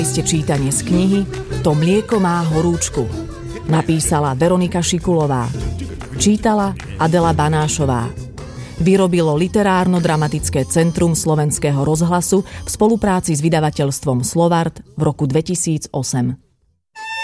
Ste čítanie z knihy To mlieko má horúčku. Napísala Veronika Šikulová. Čítala Adela Banášová. Vyrobilo Literárno-dramatické centrum Slovenského rozhlasu v spolupráci s vydavateľstvom Slovart v roku 2008.